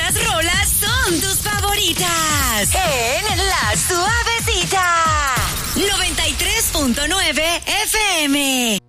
estas rolas son tus favoritas. En La Suavecita. 93.9 FM.